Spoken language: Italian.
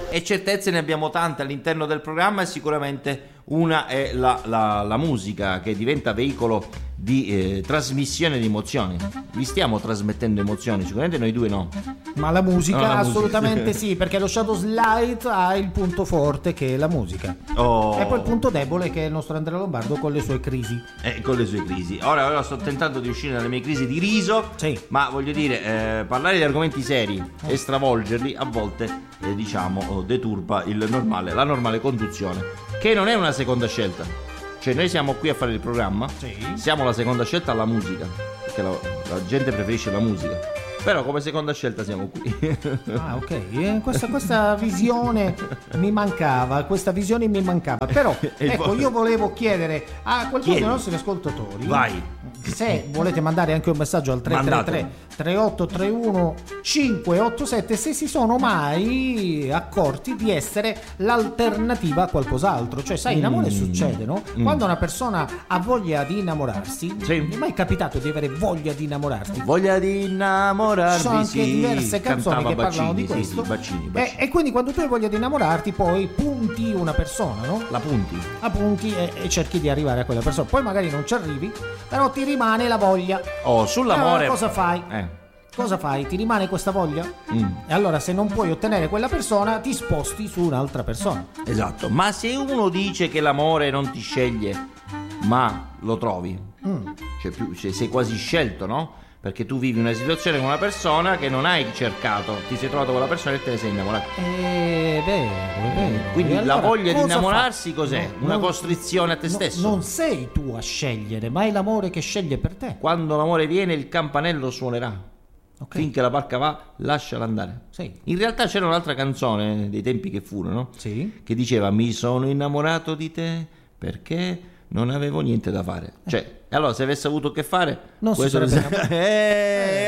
E certezze ne abbiamo tante all'interno del programma, e sicuramente una è la musica, che diventa veicolo di trasmissione di emozioni. Vi stiamo trasmettendo emozioni? Sicuramente noi due no. Ma la musica, No, la assolutamente musica. sì, perché lo Shadow Slide ha il punto forte che è la musica. Oh. E poi il punto debole che è il nostro Andrea Lombardo con le sue crisi. Con le sue crisi. Ora sto tentando di uscire dalle mie crisi di riso, Sì. ma voglio dire, parlare di argomenti seri e stravolgerli a volte diciamo deturpa la normale conduzione, che non è una seconda scelta. Cioè noi siamo qui a fare il programma, Sì. siamo la seconda scelta alla musica, perché la gente preferisce la musica, però come seconda scelta siamo qui. Ah, ok. Questa visione mi mancava, però ecco, io volevo chiedere a qualcuno dei nostri ascoltatori, Vai. se volete mandare anche un messaggio al 333 3831 587, se si sono mai accorti di essere l'alternativa a qualcos'altro. Cioè, sai, in amore succede, no? Quando una persona ha voglia di innamorarsi, Sì. mi è mai capitato di avere voglia di innamorarti? Voglia di innamorarvi. Ci sono anche sì, diverse canzoni cantava che parlano di Baccini, questo. sì, Baccini. E quindi quando tu hai voglia di innamorarti, poi punti una persona, no? La punti. Appunti e cerchi di arrivare a quella persona. Poi magari non ci arrivi, però ti rimane la voglia. Sull'amore. Allora, cosa fai? Cosa fai? Ti rimane questa voglia? E allora, se non puoi ottenere quella persona, ti sposti su un'altra persona. Esatto. Ma se uno dice che l'amore non ti sceglie, ma lo trovi, cioè sei quasi scelto, no? Perché tu vivi una situazione con una persona che non hai cercato, ti sei trovato con la persona e te ne sei innamorato. È vero. Quindi E la allora, voglia di cosa innamorarsi fa? cos'è? No, Una non- costrizione a te stesso. Non sei tu a scegliere, ma è l'amore che sceglie per te. Quando l'amore viene, il campanello suonerà. Ok. Finché la barca va, lasciala andare. Sì. In realtà c'era un'altra canzone dei tempi che furono, Sì. che diceva: mi sono innamorato di te perché non avevo niente da fare. Cioè, allora se avesse avuto che fare, Non si questo sarebbe innamorato.